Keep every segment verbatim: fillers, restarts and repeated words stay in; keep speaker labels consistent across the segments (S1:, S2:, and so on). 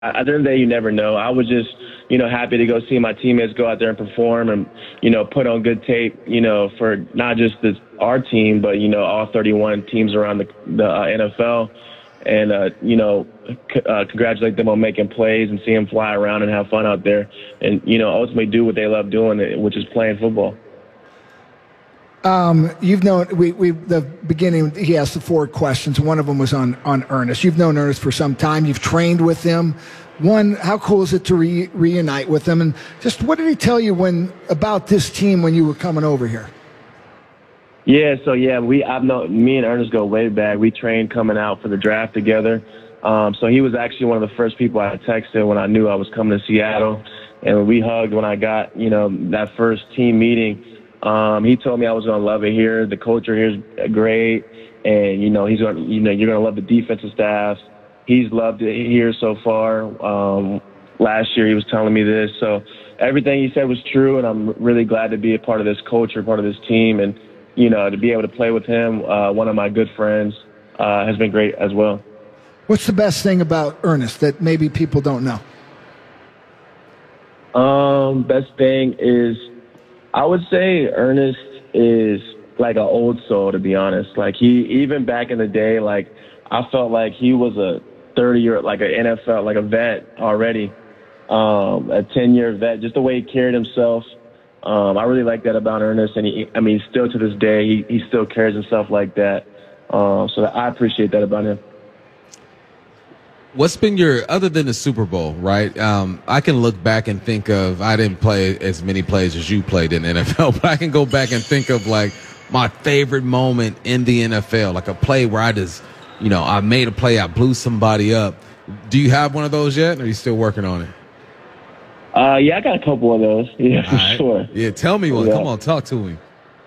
S1: At the end of the day, you never know. I was just, you know, happy to go see my teammates go out there and perform and, you know, put on good tape, you know, for not just this, our team, but, you know, all thirty-one teams around the, the uh, N F L. And, uh, you know, c- uh, congratulate them on making plays and see them fly around and have fun out there and, you know, ultimately do what they love doing, which is playing football.
S2: Um, you've known we we the beginning. He asked the four questions. One of them was on on Ernest. You've known Ernest for some time. You've trained with him. One, how cool is it to re, reunite with him? And just what did he tell you when about this team when you were coming over here?
S1: Yeah, so yeah, we I've known me and Ernest go way back. We trained coming out for the draft together. Um, so he was actually one of the first people I texted when I knew I was coming to Seattle, and we hugged when I got you know that first team meeting. Um, he told me I was going to love it here. The culture here is great. And, you know, he's going to, you know, you're going to love the defensive staff. He's loved it here so far. Um, last year he was telling me this. So everything he said was true. And I'm really glad to be a part of this culture, part of this team. And, you know, to be able to play with him, uh, one of my good friends, uh, has been great as well.
S2: What's the best thing about Ernest that maybe people don't know?
S1: Um, best thing is, I would say Ernest is like an old soul, to be honest. Like he, even back in the day, like I felt like he was a thirty year, like an N F L, like a vet already, um, a ten year vet, just the way he carried himself. Um, I really like that about Ernest. And he, I mean, still to this day, he, he still carries himself like that. Um, so I appreciate that about him.
S3: What's been your, other than the Super Bowl, right? Um, I can look back and think of, I didn't play as many plays as you played in the N F L, but I can go back and think of like my favorite moment in the N F L, like a play where I just, you know, I made a play, I blew somebody up. Do you have one of those yet, or are you still working on it?
S1: Uh, yeah, I got a couple of those. Yeah, for
S3: right.
S1: sure.
S3: Yeah, tell me one.
S1: Yeah.
S3: Come on, talk to me.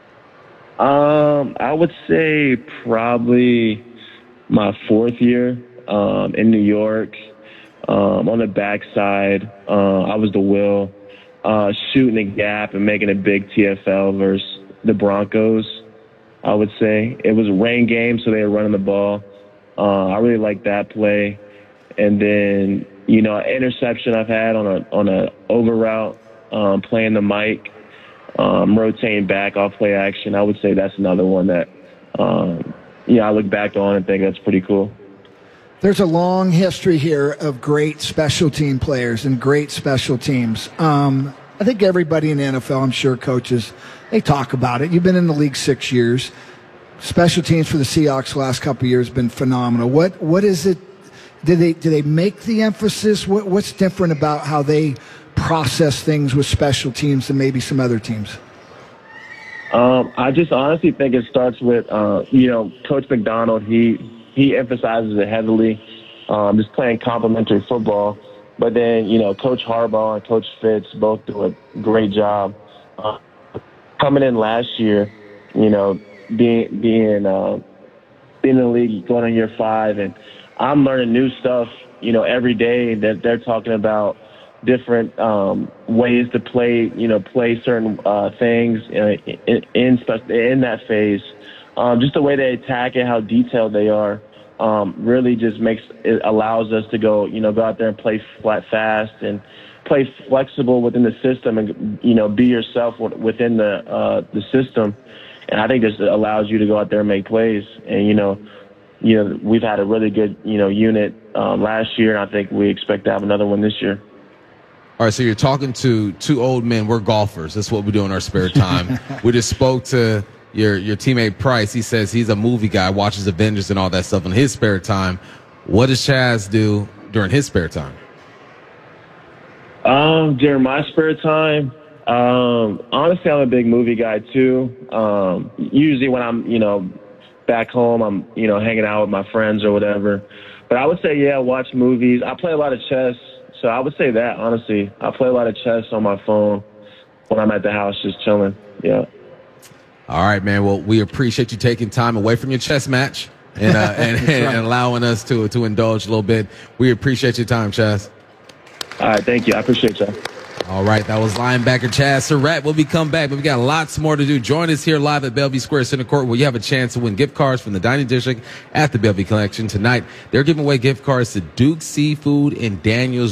S1: Um, I would say probably my fourth year. Um, in New York, um, on the backside, uh, I was the will, uh, shooting a gap and making a big T F L versus the Broncos, I would say. It was a rain game, so they were running the ball. Uh, I really liked that play. And then, you know, an interception I've had on a on a over route, um, playing the mic, um, rotating back off play action. I would say that's another one that, um, you know, I look back on and think that's pretty cool.
S2: There's a long history here of great special team players and great special teams. Um, I think everybody in the N F L, I'm sure coaches, they talk about it. You've been in the league six years. Special teams for the Seahawks the last couple of years have been phenomenal. What what is it? Do they do they make the emphasis? What, what's different about how they process things with special teams than maybe some other teams?
S1: Um, I just honestly think it starts with, uh, you know, Coach McDonald. He he emphasizes it heavily, um, just playing complementary football. But then, you know, Coach Harbaugh and Coach Fitz both do a great job. Uh, coming in last year, you know, being being uh, being in the league, going on year five, and I'm learning new stuff, you know, every day that they're talking about different um, ways to play, you know, play certain uh, things in in, in, in that phase. Um, just the way they attack it, how detailed they are, um, really just makes it allows us to go, you know, go out there and play flat fast and play flexible within the system and, you know, be yourself within the uh, the system. And I think this allows you to go out there and make plays. And, you know, you know, we've had a really good, you know, unit um, last year, and I think we expect to have another one this year.
S3: All right, so you're talking to two old men. We're golfers. That's what we do in our spare time. We just spoke to your your teammate Price. He says he's a movie guy, watches Avengers and all that stuff in his spare time. What does Chaz do during his spare time?
S1: Um, during my spare time, um, honestly, I'm a big movie guy too. Um, usually when I'm, you know, back home, I'm, you know, hanging out with my friends or whatever. But I would say, yeah, watch movies. I play a lot of chess. So I would say that, honestly. I play a lot of chess on my phone when I'm at the house just chilling. Yeah.
S3: All right, man. Well, we appreciate you taking time away from your chess match and uh, and, and, and allowing us to to indulge a little bit. We appreciate your time, Chaz.
S1: All right. Thank you. I appreciate you.
S3: All right, that was linebacker Chaz Surratt. We'll be come back, but we got lots more to do. Join us here live at Bellevue Square Center Court, where you have a chance to win gift cards from the Dining District at the Bellevue Collection. Tonight, they're giving away gift cards to Duke Seafood and Daniel's